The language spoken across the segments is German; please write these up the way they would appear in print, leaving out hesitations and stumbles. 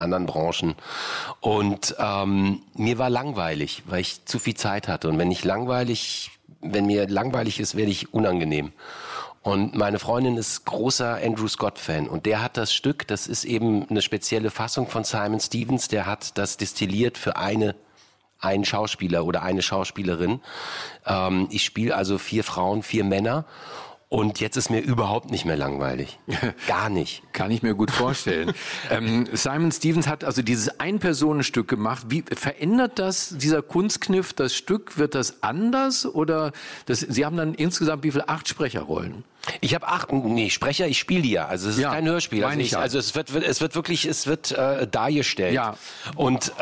anderen Branchen. Und mir war langweilig, weil ich zu viel Zeit hatte. Und wenn mir langweilig ist, werde ich unangenehm. Und meine Freundin ist großer Andrew Scott-Fan. Und der hat das Stück, das ist eben eine spezielle Fassung von Simon Stevens, der hat das destilliert für einen Schauspieler oder eine Schauspielerin. Ich spiele also 4 Frauen, 4 Männer. Und jetzt ist mir überhaupt nicht mehr langweilig. Gar nicht. Kann ich mir gut vorstellen. Simon Stevens hat also dieses Ein-Personen-Stück gemacht. Wie verändert dieser Kunstkniff, das Stück? Wird das anders? Oder Sie haben dann insgesamt wie viel? 8 Sprecherrollen? Ich habe 8, Sprecher, ich spiele die ja. Also es ist kein Hörspiel. Also es wird dargestellt. Ja. Und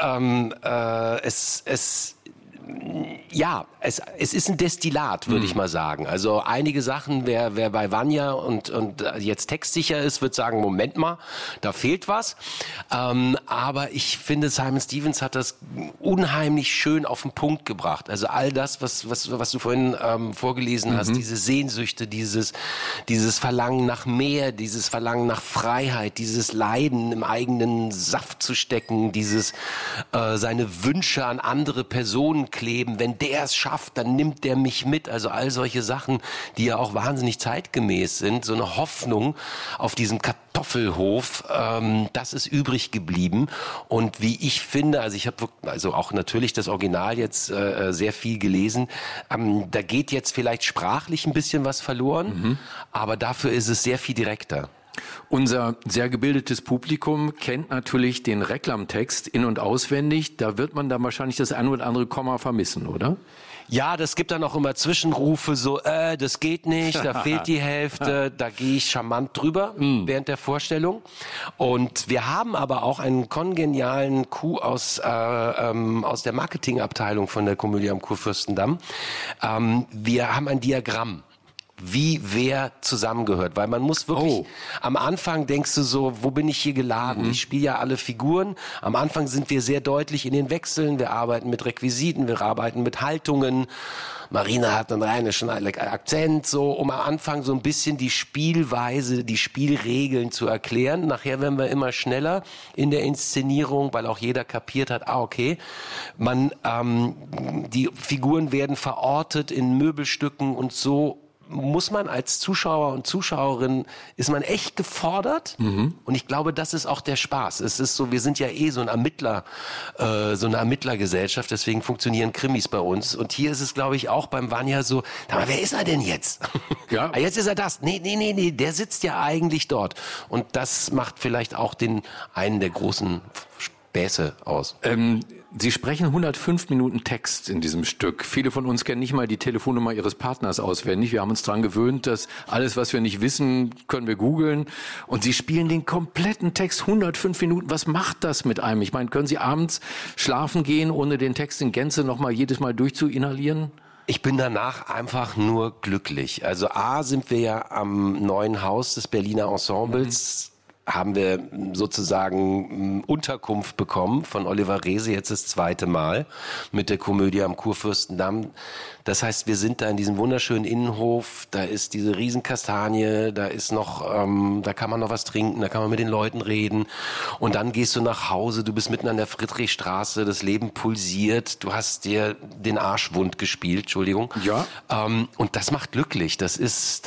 es ist ein Destillat, würde ich mal sagen. Also einige Sachen, wer bei Vanya und jetzt textsicher ist, wird sagen, Moment mal, da fehlt was. Aber ich finde, Simon Stevens hat das unheimlich schön auf den Punkt gebracht. Also all das, was du vorhin vorgelesen hast, diese Sehnsüchte, dieses Verlangen nach mehr, dieses Verlangen nach Freiheit, dieses Leiden im eigenen Saft zu stecken, dieses seine Wünsche an andere Personen kleben. Wenn der es schafft, dann nimmt der mich mit. Also all solche Sachen, die ja auch wahnsinnig zeitgemäß sind. So eine Hoffnung auf diesem Kartoffelhof, das ist übrig geblieben. Und wie ich finde, also ich habe auch natürlich das Original jetzt sehr viel gelesen. Da geht jetzt vielleicht sprachlich ein bisschen was verloren, aber dafür ist es sehr viel direkter. Unser sehr gebildetes Publikum kennt natürlich den Reklamtext in- und auswendig. Da wird man dann wahrscheinlich das ein oder andere Komma vermissen, oder? Ja, das gibt dann auch immer Zwischenrufe, so, das geht nicht, da fehlt die Hälfte, da gehe ich charmant drüber während der Vorstellung. Und wir haben aber auch einen kongenialen Coup aus der Marketingabteilung von der Komödie am Kurfürstendamm. Wir haben ein Diagramm, wie wer zusammengehört, weil man muss wirklich, am Anfang denkst du so, wo bin ich hier geladen? Ich spiele ja alle Figuren, am Anfang sind wir sehr deutlich in den Wechseln, wir arbeiten mit Requisiten, wir arbeiten mit Haltungen, Marina hat einen rheinischen Akzent, so, um am Anfang so ein bisschen die Spielweise, die Spielregeln zu erklären. Nachher werden wir immer schneller in der Inszenierung, weil auch jeder kapiert hat, okay, die Figuren werden verortet in Möbelstücken und so muss man als Zuschauer und Zuschauerin, ist man echt gefordert. Und ich glaube, das ist auch der Spaß. Es ist so, wir sind ja so eine Ermittlergesellschaft, deswegen funktionieren Krimis bei uns. Und hier ist es, glaube ich, auch beim Vanya so, aber wer ist er denn jetzt? Ja. Jetzt ist er das. Nee, der sitzt ja eigentlich dort. Und das macht vielleicht auch einen der großen Späße aus. Sie sprechen 105 Minuten Text in diesem Stück. Viele von uns kennen nicht mal die Telefonnummer ihres Partners auswendig. Wir haben uns daran gewöhnt, dass alles, was wir nicht wissen, können wir googeln. Und Sie spielen den kompletten Text, 105 Minuten. Was macht das mit einem? Ich meine, können Sie abends schlafen gehen, ohne den Text in Gänze nochmal jedes Mal durchzuinhalieren? Ich bin danach einfach nur glücklich. Also sind wir ja am neuen Haus des Berliner Ensembles, haben wir sozusagen Unterkunft bekommen von Oliver Reese, jetzt das 2. Mal mit der Komödie am Kurfürstendamm. Das heißt, wir sind da in diesem wunderschönen Innenhof, da ist diese Riesenkastanie, da ist noch, da kann man noch was trinken, da kann man mit den Leuten reden und dann gehst du nach Hause, du bist mitten an der Friedrichstraße, das Leben pulsiert, du hast dir den Arsch wund gespielt, Entschuldigung. Ja. Und das macht glücklich, das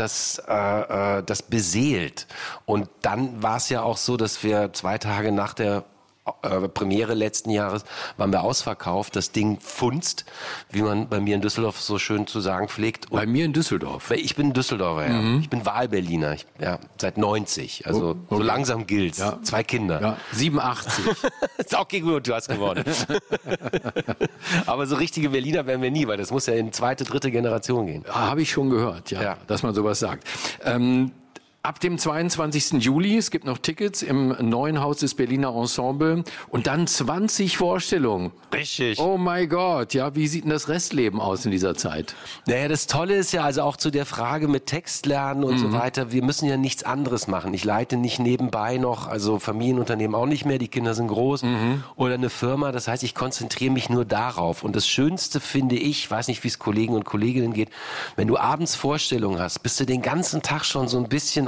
beseelt. Und dann war es ja auch so, dass wir 2 Tage nach der Premiere letzten Jahres waren wir ausverkauft. Das Ding funzt, wie man bei mir in Düsseldorf so schön zu sagen pflegt. Und bei mir in Düsseldorf? Ich bin Düsseldorfer, ja. Ich bin Wahlberliner, seit 90. Also okay. So langsam gilt's. Ja. 2 Kinder. Ja. 87. Okay, gut, du hast gewonnen. Aber so richtige Berliner werden wir nie, weil das muss ja in 2., 3. Generation gehen. Habe ich schon gehört, dass man sowas sagt. Ab dem 22. Juli, es gibt noch Tickets im neuen Haus des Berliner Ensemble und dann 20 Vorstellungen. Richtig. Oh mein Gott, wie sieht denn das Restleben aus in dieser Zeit? Naja, das Tolle ist ja also auch zu der Frage mit Textlernen und so weiter, wir müssen ja nichts anderes machen. Ich leite nicht nebenbei noch, also Familienunternehmen auch nicht mehr, die Kinder sind groß oder eine Firma, das heißt, ich konzentriere mich nur darauf. Und das Schönste finde ich, weiß nicht, wie es Kollegen und Kolleginnen geht, wenn du abends Vorstellungen hast, bist du den ganzen Tag schon so ein bisschen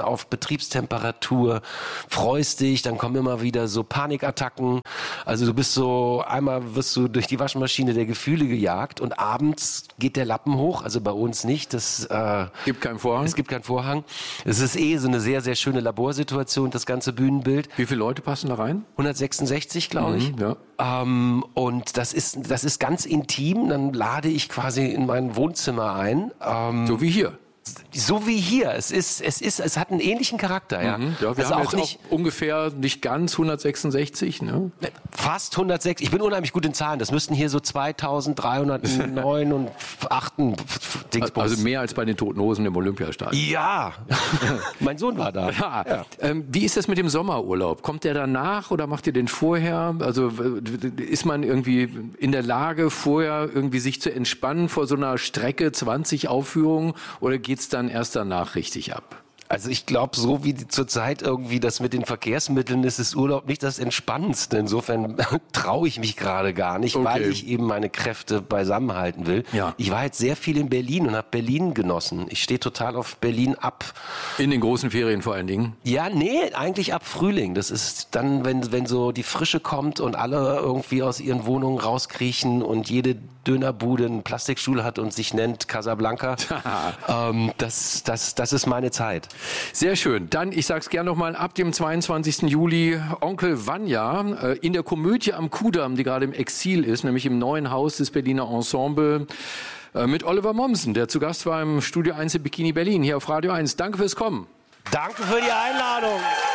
auf Betriebstemperatur, freust dich, dann kommen immer wieder so Panikattacken. Also du bist so, einmal wirst du durch die Waschmaschine der Gefühle gejagt und abends geht der Lappen hoch, also bei uns nicht. Gibt keinen Vorhang? Es gibt keinen Vorhang. Es ist so eine sehr, sehr schöne Laborsituation, das ganze Bühnenbild. Wie viele Leute passen da rein? 166, glaube ich. Ja. Und das ist ganz intim. Dann lade ich quasi in mein Wohnzimmer ein. So wie hier. So wie hier. Es hat einen ähnlichen Charakter, ja. Ja, wir haben auch ungefähr nicht ganz 166, ne? Fast 106. Ich bin unheimlich gut in Zahlen. Das müssten hier so 2309 und 8 Dingsbums. Also mehr als bei den Toten Hosen im Olympiastadion. Ja. Mein Sohn war da. Ja. Wie ist das mit dem Sommerurlaub? Kommt der danach oder macht ihr den vorher? Also ist man irgendwie in der Lage, vorher irgendwie sich zu entspannen vor so einer Strecke, 20 Aufführungen, oder geht's dann erst danach richtig ab? Also ich glaube, so wie zurzeit irgendwie das mit den Verkehrsmitteln ist Urlaub nicht das Entspannendste. Insofern traue ich mich gerade gar nicht, weil ich eben meine Kräfte beisammenhalten will. Ja. Ich war jetzt sehr viel in Berlin und habe Berlin genossen. Ich stehe total auf Berlin ab. In den großen Ferien vor allen Dingen? Ja, nee, eigentlich ab Frühling. Das ist dann, wenn so die Frische kommt und alle irgendwie aus ihren Wohnungen rauskriechen und jede Dönerbude einen Plastikstuhl hat und sich nennt Casablanca. Das ist meine Zeit. Sehr schön. Dann, ich sag's gerne nochmal, ab dem 22. Juli Onkel Vanya in der Komödie am Kudamm, die gerade im Exil ist, nämlich im neuen Haus des Berliner Ensemble, mit Oliver Mommsen, der zu Gast war im Studio 1 in Bikini Berlin, hier auf Radio 1. Danke fürs Kommen. Danke für die Einladung.